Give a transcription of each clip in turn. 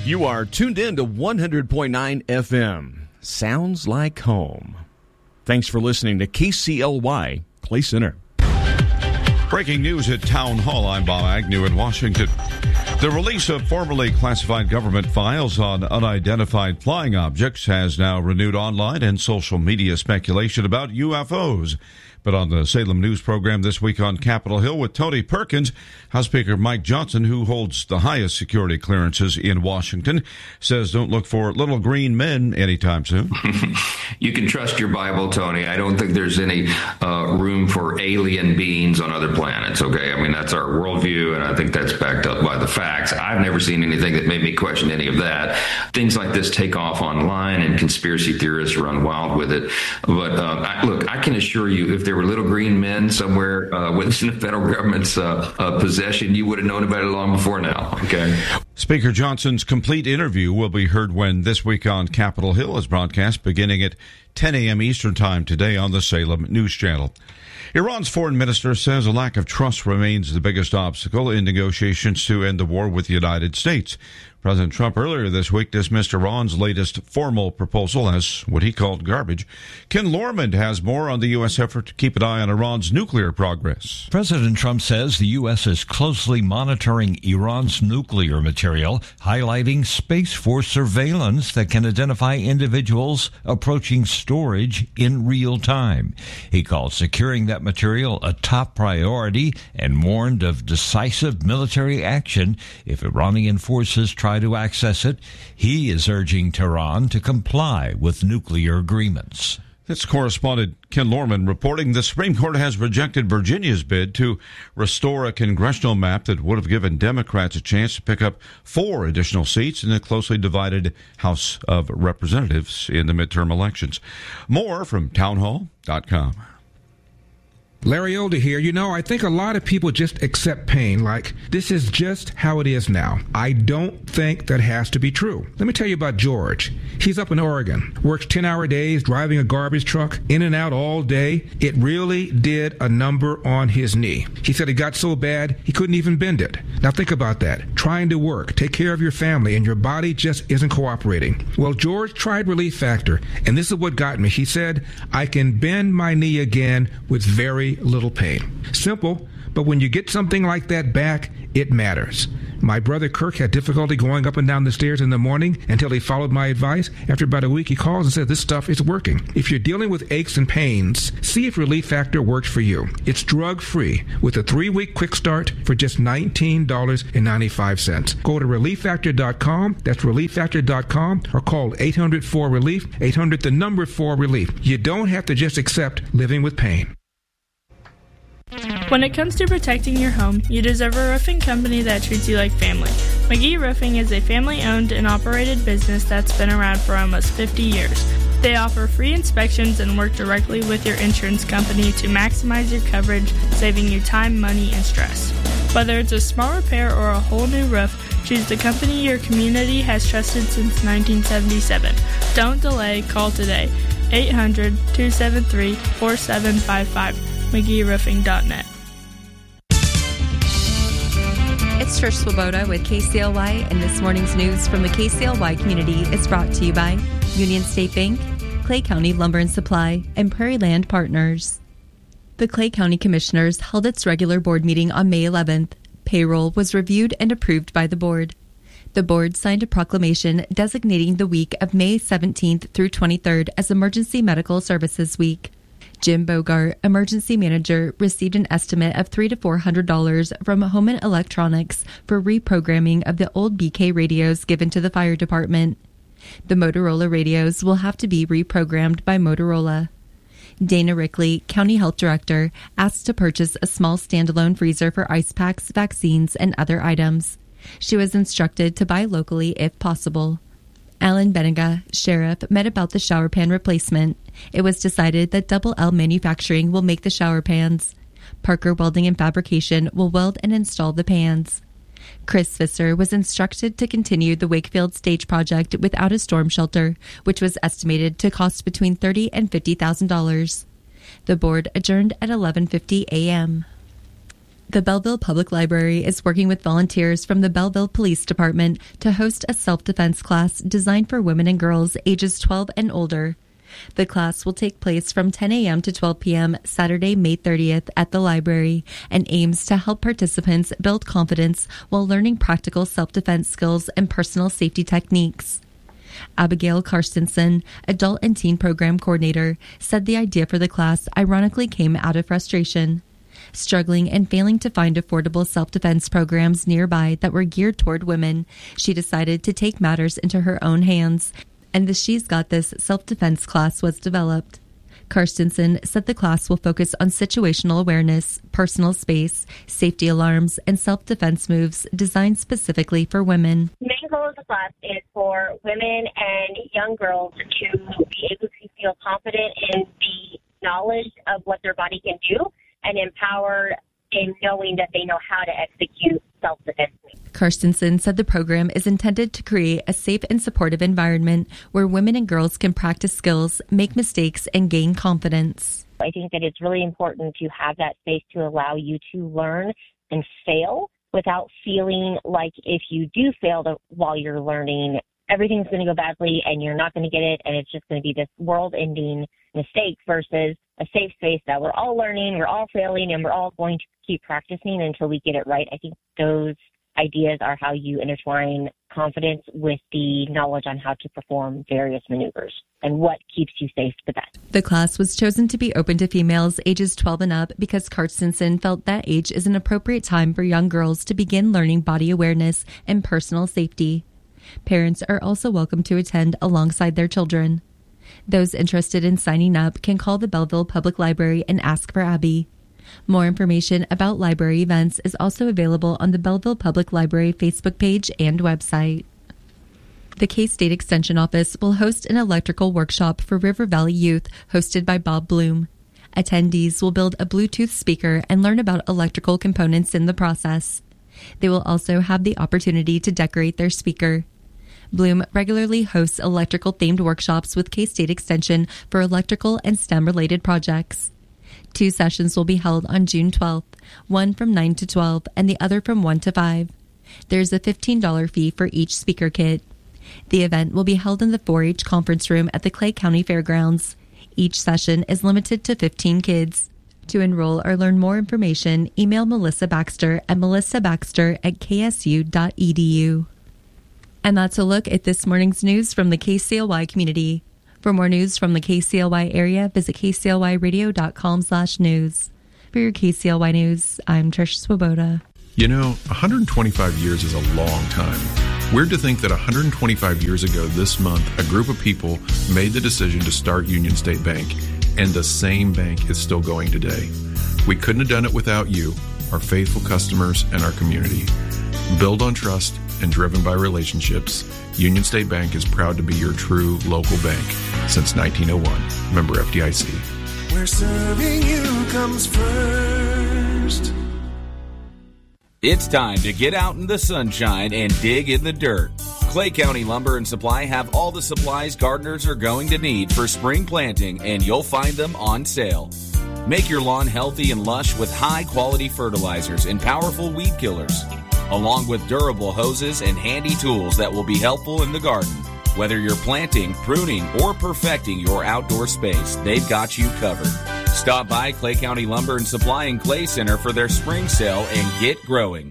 You are tuned in to 100.9 FM. Sounds like home. Thanks for listening to KCLY Clay Center. Breaking news at Town Hall. I'm Bob Agnew in Washington. The release of formerly classified government files on unidentified flying objects has now renewed online and social media speculation about UFOs. But on the Salem News program this week on Capitol Hill with Tony Perkins, House Speaker Mike Johnson, who holds the highest security clearances in Washington, says don't look for little green men anytime soon. You can trust your Bible, Tony. I don't think there's any room for alien beings on other planets, okay? I mean, that's our worldview, and I think that's backed up by the facts. I've never seen anything that made me question any of that. Things like this take off online, and conspiracy theorists run wild with it. But look, I can assure you, if there were little green men somewhere within the federal government's possession, you would have known about it long before now, okay? Speaker Johnson's complete interview will be heard when This Week on Capitol Hill is broadcast beginning at 10 a.m. Eastern Time today on the Salem News Channel. Iran's foreign minister says a lack of trust remains the biggest obstacle in negotiations to end the war with the United States. President Trump earlier this week dismissed Iran's latest formal proposal as what he called garbage. Ken Lorman has more on the U.S. effort to keep an eye on Iran's nuclear progress. President Trump says the U.S. is closely monitoring Iran's nuclear material, highlighting Space Force surveillance that can identify individuals approaching storage in real time. He called securing that material a top priority and warned of decisive military action if Iranian forces try to access it. He is urging Tehran to comply with nuclear agreements. That's correspondent Ken Lorman reporting the Supreme Court has rejected Virginia's bid to restore a congressional map that would have given Democrats a chance to pick up 4 additional seats in the closely divided House of Representatives in the midterm elections. More from townhall.com. Larry Older here. You know, I think a lot of people just accept pain like this is just how it is now. I don't think that has to be true. Let me tell you about George. He's up in Oregon, works 10-hour days, driving a garbage truck, in and out all day. It really did a number on his knee. He said it got so bad he couldn't even bend it. Now think about that. Trying to work, take care of your family, and your body just isn't cooperating. Well, George tried Relief Factor, and this is what got me. He said, I can bend my knee again with very little pain. Simple, but when you get something like that back, it matters. My brother Kirk had difficulty going up and down the stairs in the morning until he followed my advice. After about a week, he calls and says, this stuff is working. If you're dealing with aches and pains, see if Relief Factor works for you. It's drug-free with a 3-week quick start for just $19.95. Go to ReliefFactor.com. That's ReliefFactor.com, or call 800-4-RELIEF, 800-4-RELIEF. You don't have to just accept living with pain. When it comes to protecting your home, you deserve a roofing company that treats you like family. McGee Roofing is a family-owned and operated business that's been around for almost 50 years. They offer free inspections and work directly with your insurance company to maximize your coverage, saving you time, money, and stress. Whether it's a small repair or a whole new roof, choose the company your community has trusted since 1977. Don't delay, call today. 800-273-4755. McGeeRoofing.net. It's Trish Swoboda with KCLY, and this morning's news from the KCLY community is brought to you by Union State Bank, Clay County Lumber and Supply, and Prairie Land Partners. The Clay County Commissioners held its regular board meeting on May 11th. Payroll was reviewed and approved by the board. The board signed a proclamation designating the week of May 17th through 23rd as Emergency Medical Services Week. Jim Bogart, emergency manager, received an estimate of $300 to $400 from Homan Electronics for reprogramming of the old BK radios given to the fire department. The Motorola radios will have to be reprogrammed by Motorola. Dana Rickley, County Health Director, asked to purchase a small standalone freezer for ice packs, vaccines, and other items. She was instructed to buy locally if possible. Alan Benega, sheriff, met about the shower pan replacement. It was decided that Double L Manufacturing will make the shower pans. Parker Welding and Fabrication will weld and install the pans. Chris Visser was instructed to continue the Wakefield Stage project without a storm shelter, which was estimated to cost between $30,000 and $50,000. The board adjourned at 11:50 a.m. The Belleville Public Library is working with volunteers from the Belleville Police Department to host a self-defense class designed for women and girls ages 12 and older. The class will take place from 10 a.m. to 12 p.m. Saturday, May 30th at the library and aims to help participants build confidence while learning practical self-defense skills and personal safety techniques. Abigail Karstensen, Adult and Teen Program Coordinator, said the idea for the class ironically came out of frustration. Struggling and failing to find affordable self-defense programs nearby that were geared toward women, she decided to take matters into her own hands, and the She's Got This self-defense class was developed. Karstensen said the class will focus on situational awareness, personal space, safety alarms, and self-defense moves designed specifically for women. The main goal of the class is for women and young girls to be able to feel confident in the knowledge of what their body can do and empowered in knowing that they know how to execute self-defense. Karstensen said the program is intended to create a safe and supportive environment where women and girls can practice skills, make mistakes, and gain confidence. I think that it's really important to have that space to allow you to learn and fail without feeling like if you do fail while you're learning, everything's going to go badly and you're not going to get it, and it's just going to be this world-ending mistake versus a safe space that we're all learning, we're all failing, and we're all going to keep practicing until we get it right. I think those ideas are how you intertwine confidence with the knowledge on how to perform various maneuvers and what keeps you safe the best. The class was chosen to be open to females ages 12 and up because Karstensen felt that age is an appropriate time for young girls to begin learning body awareness and personal safety. Parents are also welcome to attend alongside their children. Those interested in signing up can call the Belleville Public Library and ask for Abby. More information about library events is also available on the Belleville Public Library Facebook page and website. The K-State Extension Office will host an electrical workshop for River Valley youth hosted by Bob Bloom. Attendees will build a Bluetooth speaker and learn about electrical components in the process. They will also have the opportunity to decorate their speaker. Bloom regularly hosts electrical-themed workshops with K-State Extension for electrical and STEM-related projects. 2 sessions will be held on June 12th, one from 9 to 12 and the other from 1 to 5. There's a $15 fee for each speaker kit. The event will be held in the 4-H conference room at the Clay County Fairgrounds. Each session is limited to 15 kids. To enroll or learn more information, email Melissa Baxter at melissabaxter@ksu.edu. And that's a look at this morning's news from the KCLY community. For more news from the KCLY area, visit kclyradio.com/news. For your KCLY news, I'm Trish Swoboda. You know, 125 years is a long time. Weird to think that 125 years ago this month, a group of people made the decision to start Union State Bank, and the same bank is still going today. We couldn't have done it without you, our faithful customers, and our community. Built on trust and driven by relationships, Union State Bank is proud to be your true local bank since 1901. Member FDIC. Where serving you comes first. It's time to get out in the sunshine and dig in the dirt. Clay County Lumber and Supply have all the supplies gardeners are going to need for spring planting, and you'll find them on sale. Make your lawn healthy and lush with high-quality fertilizers and powerful weed killers, along with durable hoses and handy tools that will be helpful in the garden. Whether you're planting, pruning, or perfecting your outdoor space, they've got you covered. Stop by Clay County Lumber and Supply and Clay Center for their spring sale and get growing.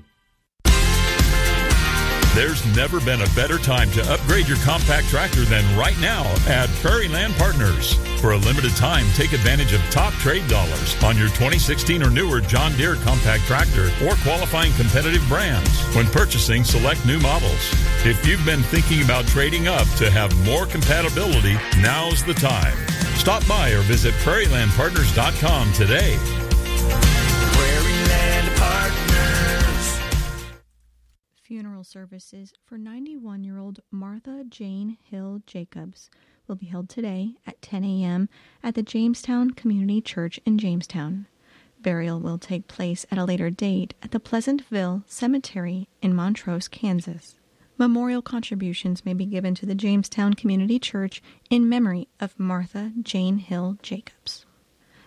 There's never been a better time to upgrade your compact tractor than right now at Prairie Land Partners. For a limited time, take advantage of top trade dollars on your 2016 or newer John Deere compact tractor or qualifying competitive brands when purchasing select new models. If you've been thinking about trading up to have more compatibility, now's the time. Stop by or visit prairielandpartners.com today. Prairie Land Partners. Funeral services for 91-year-old Martha Jane Hill Jacobs will be held today at 10 a.m. at the Jamestown Community Church in Jamestown. Burial will take place at a later date at the Pleasantville Cemetery in Montrose, Kansas. Memorial contributions may be given to the Jamestown Community Church in memory of Martha Jane Hill Jacobs.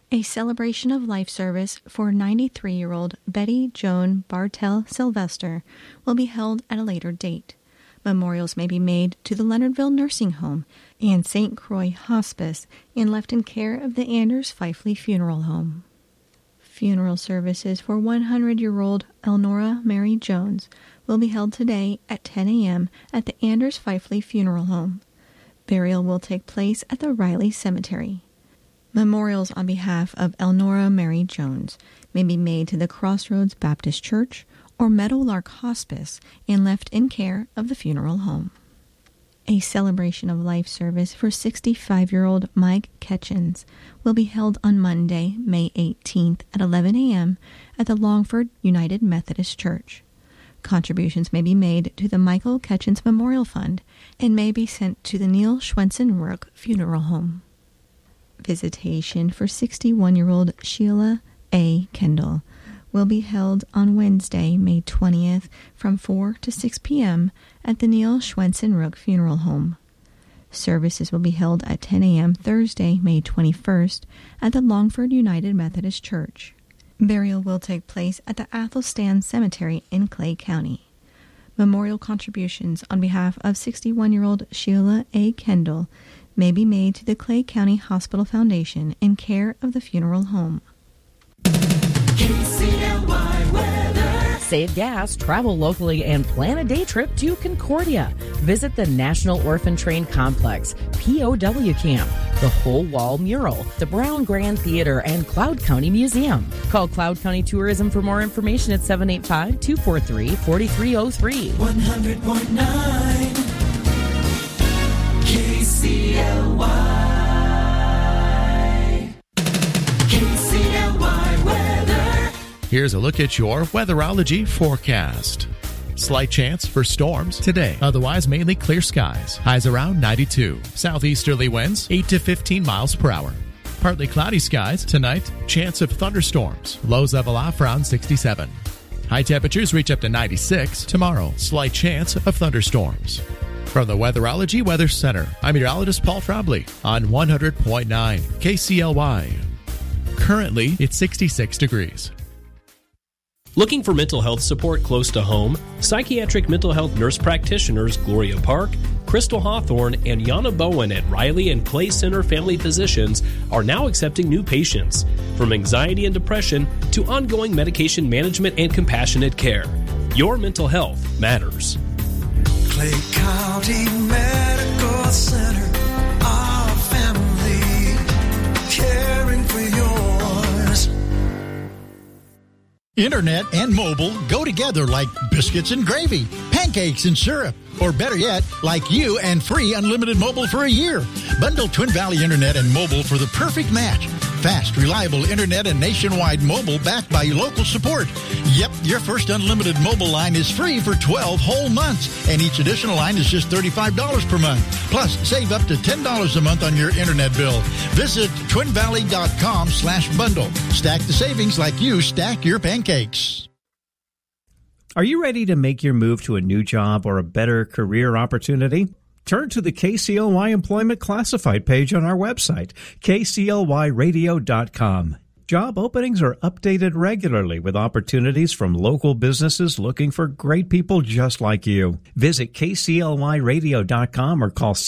A celebration of life service for 93-year-old Betty Joan Bartel Sylvester will be held at a later date. Memorials may be made to the Leonardville Nursing Home and St. Croix Hospice and left in care of the Anders Fifely Funeral Home. Funeral services for 100-year-old Elnora Mary Jones will be held today at 10 a.m. at the Anders Fifely Funeral Home. Burial will take place at the Riley Cemetery. Memorials on behalf of Elnora Mary Jones may be made to the Crossroads Baptist Church or Meadowlark Hospice and left in care of the funeral home. A celebration of life service for 65-year-old Mike Ketchens will be held on Monday, May 18th at 11 a.m. at the Longford United Methodist Church. Contributions may be made to the Michael Ketchens Memorial Fund and may be sent to the Neil Schwensen Rook Funeral Home. Visitation for 61-year-old Sheila A. Kendall will be held on Wednesday, May 20th from 4 to 6 p.m. at the Neil Schwensen Rook Funeral Home. Services will be held at 10 a.m. Thursday, May 21st at the Longford United Methodist Church. Burial will take place at the Athelstan Cemetery in Clay County. Memorial contributions on behalf of 61-year-old Sheila A. Kendall may be made to the Clay County Hospital Foundation in care of the funeral home. KCLY weather. Save gas, travel locally, and plan a day trip to Concordia. Visit the National Orphan Train Complex, POW Camp, the Whole Wall Mural, the Brown Grand Theater, and Cloud County Museum. Call Cloud County Tourism for more information at 785-243-4303. 100.9 KCLY. KCLY weather. Here's a look at your weatherology forecast. Slight chance for storms today. Otherwise, mainly clear skies. Highs around 92. Southeasterly winds 8 to 15 miles per hour. Partly cloudy skies tonight. Chance of thunderstorms. Lows level off around 67. High temperatures reach up to 96 tomorrow. Slight chance of thunderstorms. From the Weatherology Weather Center, I'm meteorologist Paul Trombley on 100.9 KCLY. Currently, it's 66 degrees. Looking for mental health support close to home? Psychiatric mental health nurse practitioners Gloria Park, Crystal Hawthorne, and Yana Bowen at Riley and Clay Center Family Physicians are now accepting new patients. From anxiety and depression to ongoing medication management and compassionate care, your mental health matters. Clay County Medical Center, our family, caring for yours. Internet and mobile go together like biscuits and gravy, pancakes and syrup, or better yet, like you and free unlimited mobile for a year. Bundle Twin Valley Internet and mobile for the perfect match. Fast, reliable internet and nationwide mobile backed by local support. Yep, your first unlimited mobile line is free for 12 whole months, and each additional line is just $35 per month. Plus, save up to $10 a month on your internet bill. Visit twinvalley.com/bundle. Stack the savings like you stack your pancakes. Are you ready to make your move to a new job or a better career opportunity? Turn to the KCLY Employment Classified page on our website, kclyradio.com. Job openings are updated regularly with opportunities from local businesses looking for great people just like you. Visit kclyradio.com or call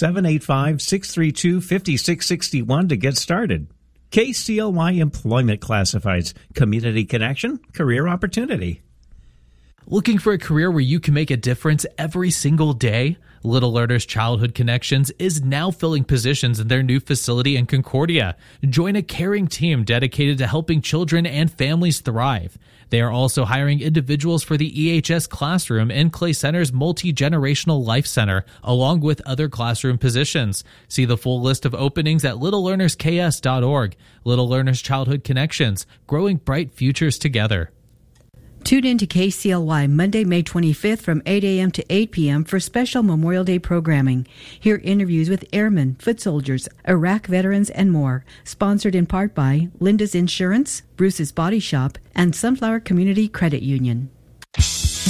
785-632-5661 to get started. KCLY Employment Classifieds, community connection, career opportunity. Looking for a career where you can make a difference every single day? Little Learners Childhood Connections is now filling positions in their new facility in Concordia. Join a caring team dedicated to helping children and families thrive. They are also hiring individuals for the EHS classroom and Clay Center's Multi-Generational Life Center, along with other classroom positions. See the full list of openings at littlelearnersks.org. Little Learners Childhood Connections, growing bright futures together. Tune in to KCLY Monday, May 25th from 8 a.m. to 8 p.m. for special Memorial Day programming. Hear interviews with airmen, foot soldiers, Iraq veterans, and more. Sponsored in part by Linda's Insurance, Bruce's Body Shop, and Sunflower Community Credit Union.